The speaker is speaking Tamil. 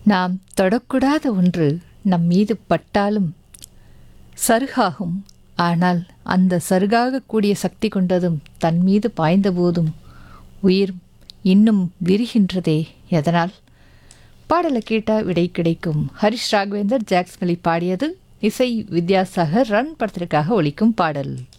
நாம் தொடக்கூடாத ஒன்று நம் மீது பட்டாலும் சருகாகும். ஆனால் அந்த சருகாகக்கூடிய சக்தி கொண்டதும் தன் மீது பாய்ந்தபோதும் உயிர் இன்னும் விரிகின்றதே எதனால்? பாடலை கேட்டால் விடை கிடைக்கும். ஹரிஷ் ராகவேந்தர், ஜாக்ஸ்மலி பாடியது. இசை வித்யாசாகர். ரன் படத்திற்காக ஒலிக்கும் பாடல்.